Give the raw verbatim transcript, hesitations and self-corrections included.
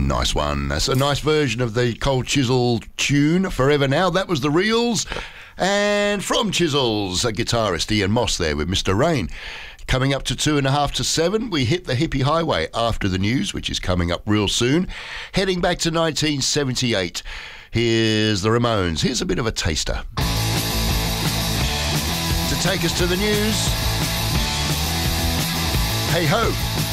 Nice one. That's a nice version of the Cold Chisel tune, Forever Now. That was the Reels. And from Chisels, a guitarist, Ian Moss there with Mister Rain. Coming up to two and a half to seven, we hit the hippie highway after the news, which is coming up real soon. Heading back to nineteen seventy-eight. Here's the Ramones. Here's a bit of a taster. To take us to the news, Hey Ho.